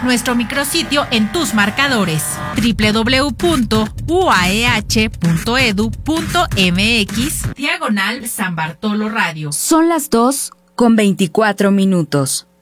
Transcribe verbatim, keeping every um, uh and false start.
nuestro micrositio en tus marcadores doble u doble u doble u punto u a e h punto e d u punto m x diagonal San Bartolo Radio. Son las dos con veinticuatro minutos.